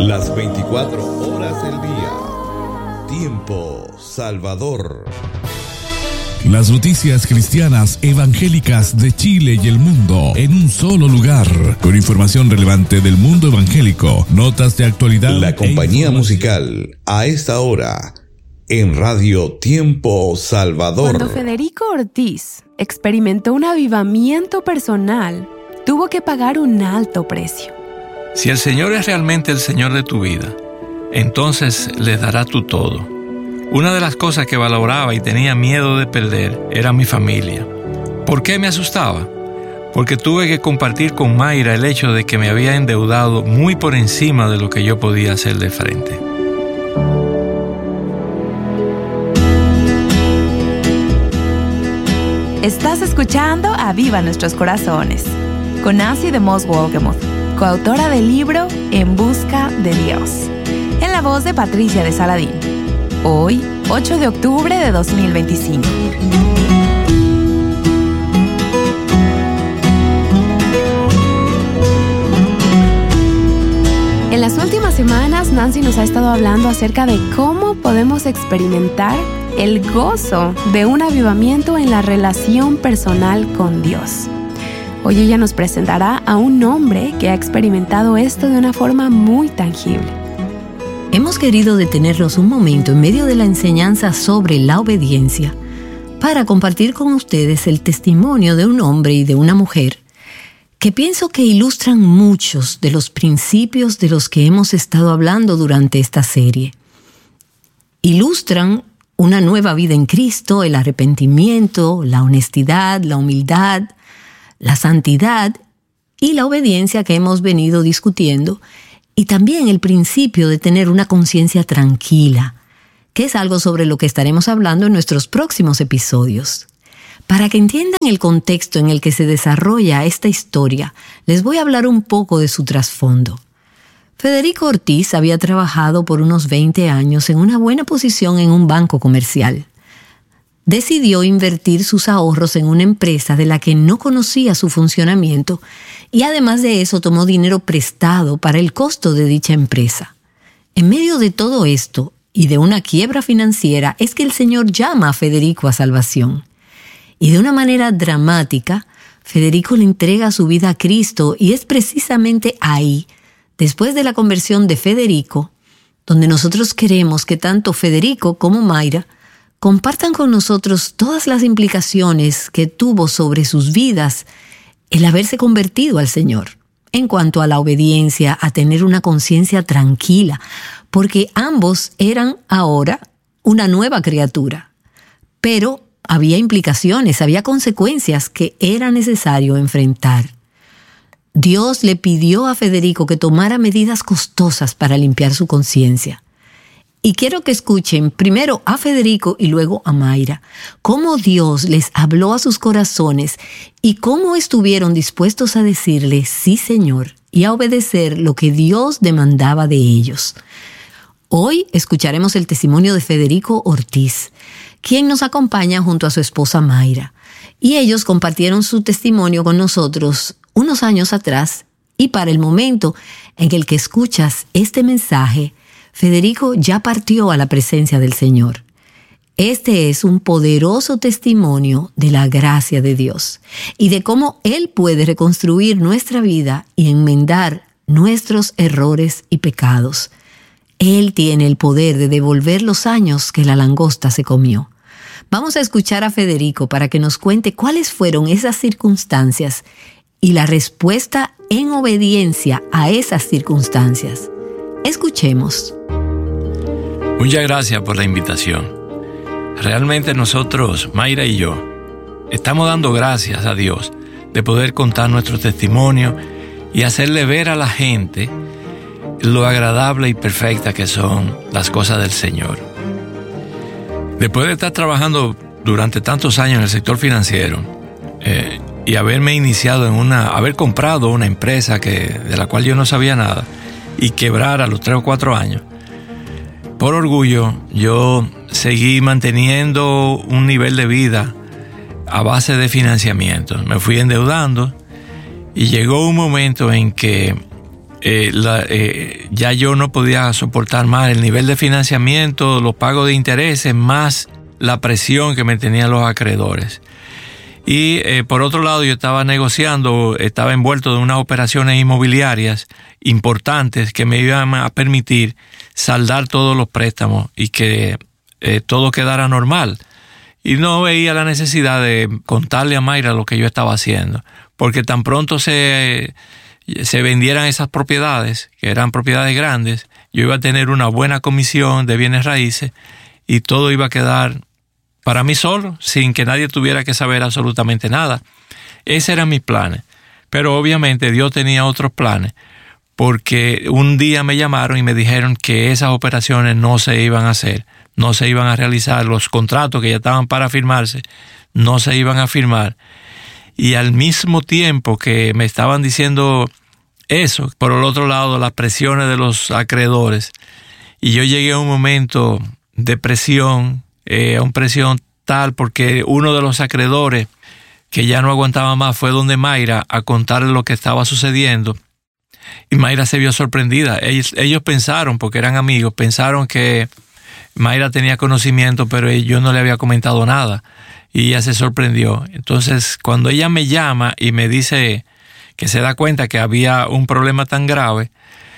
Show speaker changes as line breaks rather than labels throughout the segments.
Las 24 horas del día. Tiempo Salvador.
Las noticias cristianas evangélicas de Chile y el mundo en un solo lugar, con información relevante del mundo evangélico, notas de actualidad.
La compañía musical a esta hora en Radio Tiempo Salvador.
Cuando Federico Ortiz experimentó un avivamiento personal, tuvo que pagar un alto precio.
Si el Señor es realmente el Señor de tu vida, entonces le dará tu todo. Una de las cosas que valoraba y tenía miedo de perder era mi familia. ¿Por qué me asustaba? Porque tuve que compartir con Mayra el hecho de que me había endeudado muy por encima de lo que yo podía hacer de frente.
Estás escuchando Aviva Nuestros Corazones, con Nancy DeMoss Wolgemuth, coautora del libro En Busca de Dios, en la voz de Patricia de Saladín. Hoy, 8 de octubre de 2025.
En las últimas semanas, Nancy nos ha estado hablando acerca de cómo podemos experimentar el gozo de un avivamiento en la relación personal con Dios. Hoy ella nos presentará a un hombre que ha experimentado esto de una forma muy tangible.
Hemos querido detenernos un momento en medio de la enseñanza sobre la obediencia para compartir con ustedes el testimonio de un hombre y de una mujer que pienso que ilustran muchos de los principios de los que hemos estado hablando durante esta serie. Ilustran una nueva vida en Cristo, el arrepentimiento, la honestidad, la humildad, la santidad y la obediencia que hemos venido discutiendo, y también el principio de tener una conciencia tranquila, que es algo sobre lo que estaremos hablando en nuestros próximos episodios. Para que entiendan el contexto en el que se desarrolla esta historia, les voy a hablar un poco de su trasfondo. Federico Ortiz había trabajado por unos 20 años en una buena posición en un banco comercial. Decidió invertir sus ahorros en una empresa de la que no conocía su funcionamiento y además de eso tomó dinero prestado para el costo de dicha empresa. En medio de todo esto y de una quiebra financiera es que el Señor llama a Federico a salvación. Y de una manera dramática, Federico le entrega su vida a Cristo y es precisamente ahí, después de la conversión de Federico, donde nosotros queremos que tanto Federico como Mayra compartan con nosotros todas las implicaciones que tuvo sobre sus vidas el haberse convertido al Señor, en cuanto a la obediencia, a tener una conciencia tranquila, porque ambos eran ahora una nueva criatura. Pero había implicaciones, había consecuencias que era necesario enfrentar. Dios le pidió a Federico que tomara medidas costosas para limpiar su conciencia. Y quiero que escuchen primero a Federico y luego a Mayra, cómo Dios les habló a sus corazones y cómo estuvieron dispuestos a decirle sí, Señor, y a obedecer lo que Dios demandaba de ellos. Hoy escucharemos el testimonio de Federico Ortiz, quien nos acompaña junto a su esposa Mayra. Y ellos compartieron su testimonio con nosotros unos años atrás, y para el momento en el que escuchas este mensaje, Federico ya partió a la presencia del Señor. Este es un poderoso testimonio de la gracia de Dios y de cómo Él puede reconstruir nuestra vida y enmendar nuestros errores y pecados. Él tiene el poder de devolver los años que la langosta se comió. Vamos a escuchar a Federico para que nos cuente cuáles fueron esas circunstancias y la respuesta en obediencia a esas circunstancias. Escuchemos.
Muchas gracias por la invitación. Realmente nosotros, Mayra y yo, estamos dando gracias a Dios de poder contar nuestro testimonio y hacerle ver a la gente lo agradable y perfecta que son las cosas del Señor. Después de estar trabajando durante tantos años en el sector financiero y haberme iniciado haber comprado una empresa de la cual yo no sabía nada y quebrar a los 3 o 4 años, por orgullo yo seguí manteniendo un nivel de vida a base de financiamiento. Me fui endeudando y llegó un momento en que ya yo no podía soportar más el nivel de financiamiento, los pagos de intereses, más la presión que me tenían los acreedores. Y por otro lado, yo estaba negociando, estaba envuelto en unas operaciones inmobiliarias importantes que me iban a permitir saldar todos los préstamos y que todo quedara normal. Y no veía la necesidad de contarle a Mayra lo que yo estaba haciendo, porque tan pronto se vendieran esas propiedades, que eran propiedades grandes, yo iba a tener una buena comisión de bienes raíces y todo iba a quedar para mí solo, sin que nadie tuviera que saber absolutamente nada. Esos eran mis planes. Pero obviamente Dios tenía otros planes, porque un día me llamaron y me dijeron que esas operaciones no se iban a hacer, no se iban a realizar, los contratos que ya estaban para firmarse, no se iban a firmar. Y al mismo tiempo que me estaban diciendo eso, por el otro lado, las presiones de los acreedores. Y yo llegué a un momento de presión, a una presión tal, porque uno de los acreedores que ya no aguantaba más fue donde Mayra a contarle lo que estaba sucediendo. Y Mayra se vio sorprendida. Ellos pensaron, porque eran amigos, pensaron que Mayra tenía conocimiento, pero yo no le había comentado nada. Y ella se sorprendió. Entonces, cuando ella me llama y me dice que se da cuenta que había un problema tan grave,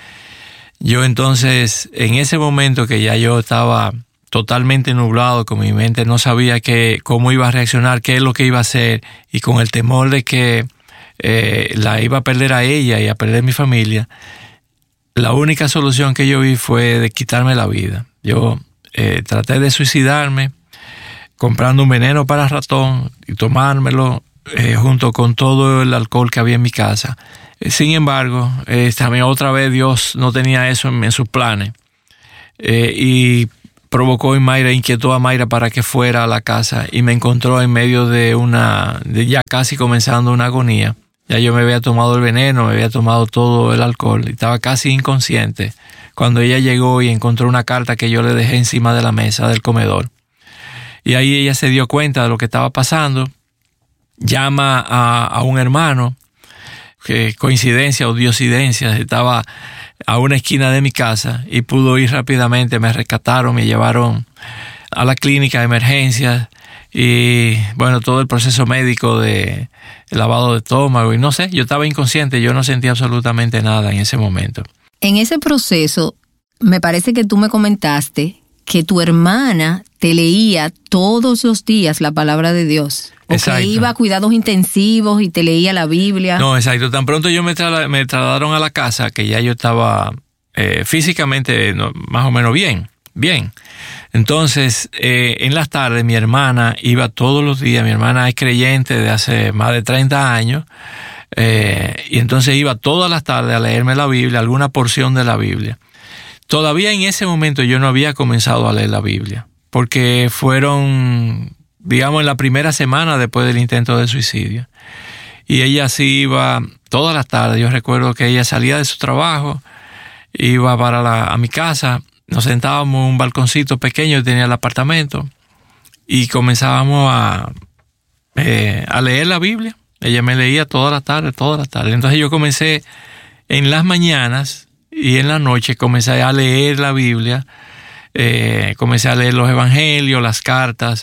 yo entonces, en ese momento que ya yo estaba totalmente nublado, con mi mente no sabía cómo iba a reaccionar, qué es lo que iba a hacer, y con el temor de que la iba a perder a ella y a perder mi familia, la única solución que yo vi fue de quitarme la vida. Yo traté de suicidarme comprando un veneno para ratón y tomármelo junto con todo el alcohol que había en mi casa. Sin embargo, también otra vez Dios no tenía eso en sus planes, y provocó en Mayra, inquietó a Mayra para que fuera a la casa, y me encontró en medio de ya casi comenzando una agonía. Ya yo me había tomado el veneno, me había tomado todo el alcohol y estaba casi inconsciente cuando ella llegó y encontró una carta que yo le dejé encima de la mesa del comedor. Y ahí ella se dio cuenta de lo que estaba pasando, llama a un hermano, que coincidencia o diosidencia, estaba a una esquina de mi casa y pudo ir rápidamente, me rescataron, me llevaron a la clínica de emergencias y bueno, todo el proceso médico de lavado de estómago y no sé, yo estaba inconsciente, yo no sentía absolutamente nada en ese momento.
En ese proceso, me parece que tú me comentaste que tu hermana te leía todos los días la palabra de Dios. O que iba a cuidados intensivos y te leía la Biblia.
No, exacto. Tan pronto yo me trasladaron a la casa, que ya yo estaba físicamente más o menos bien. Entonces, en las tardes mi hermana iba todos los días. Mi hermana es creyente de hace más de 30 años. Y entonces iba todas las tardes a leerme la Biblia, alguna porción de la Biblia. Todavía en ese momento yo no había comenzado a leer la Biblia, porque fueron, digamos, en la primera semana después del intento de suicidio. Y ella sí iba todas las tardes. Yo recuerdo que ella salía de su trabajo, iba a mi casa, nos sentábamos en un balconcito pequeño que tenía el apartamento y comenzábamos a leer la Biblia. Ella me leía toda la tarde. Entonces yo comencé en las mañanas y en la noche comencé a leer la Biblia, comencé a leer los evangelios, las cartas.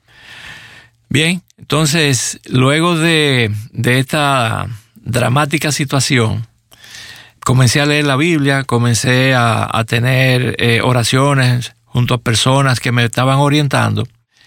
Bien, entonces luego de esta dramática situación, comencé a leer la Biblia, comencé a tener oraciones junto a personas que me estaban orientando.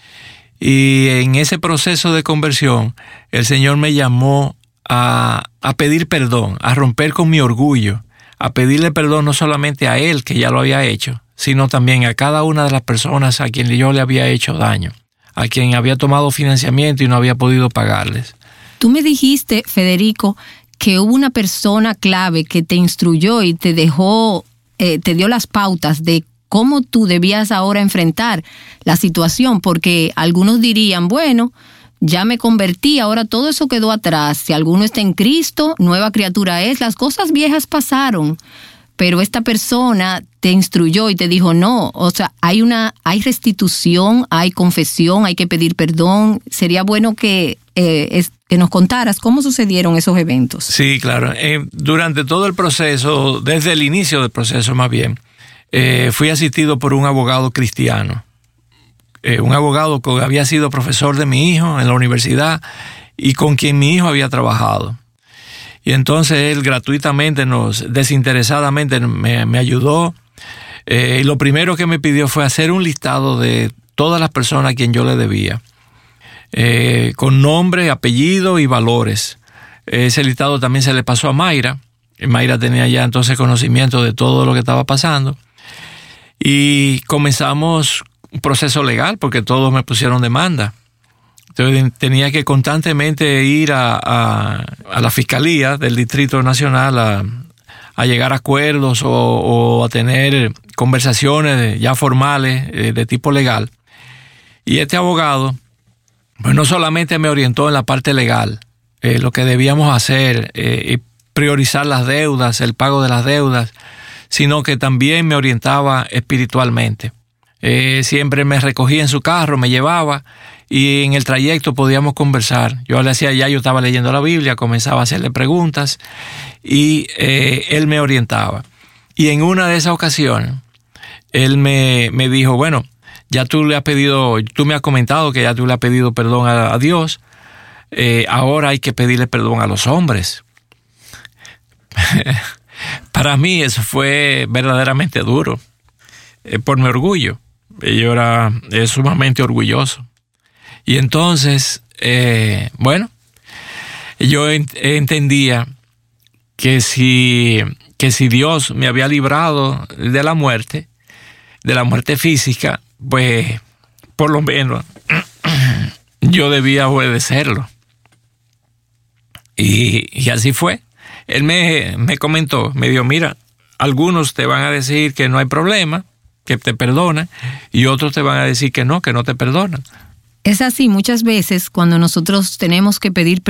Y en ese proceso de conversión, el Señor me llamó a pedir perdón, a romper con mi orgullo, a pedirle perdón no solamente a Él, que ya lo había hecho, sino también a cada una de las personas a quien yo le había hecho daño, a quien había tomado financiamiento y no había podido pagarles.
Tú me dijiste, Federico, que hubo una persona clave que te instruyó y te dio las pautas de cómo tú debías ahora enfrentar la situación, porque algunos dirían, bueno, ya me convertí, ahora todo eso quedó atrás. Si alguno está en Cristo, nueva criatura es, las cosas viejas pasaron. Pero esta persona te instruyó y te dijo, no, o sea, hay restitución, hay confesión, hay que pedir perdón. Sería bueno que que nos contaras cómo sucedieron esos eventos.
Sí, claro. Durante todo el proceso, desde el inicio del proceso más bien, fui asistido por un abogado cristiano. Un abogado que había sido profesor de mi hijo en la universidad y con quien mi hijo había trabajado. Y entonces él gratuitamente, desinteresadamente me ayudó. Y lo primero que me pidió fue hacer un listado de todas las personas a quien yo le debía. Con nombre, apellido y valores. Ese listado también se le pasó a Mayra. Mayra tenía ya entonces conocimiento de todo lo que estaba pasando. Y comenzamos un proceso legal porque todos me pusieron demanda. Entonces tenía que constantemente ir a la Fiscalía del Distrito Nacional a llegar a acuerdos o a tener conversaciones ya formales de tipo legal. Y este abogado, pues no solamente me orientó en la parte legal, lo que debíamos hacer, priorizar las deudas, el pago de las deudas, sino que también me orientaba espiritualmente. Siempre me recogía en su carro, me llevaba y en el trayecto podíamos conversar. Yo le hacía, yo estaba leyendo la Biblia, comenzaba a hacerle preguntas y él me orientaba. Y en una de esas ocasiones, él me dijo, bueno, ya tú me has comentado que ya tú le has pedido perdón a Dios, ahora hay que pedirle perdón a los hombres. Para mí eso fue verdaderamente duro, por mi orgullo. Yo era sumamente orgulloso. Y entonces, yo entendía que si Dios me había librado de la muerte física, pues por lo menos yo debía obedecerlo. Y así fue. Él me comentó, me dijo, mira, algunos te van a decir que no hay problema, que te perdonan, y otros te van a decir que no te perdonan.
Es así, muchas veces cuando nosotros tenemos que pedir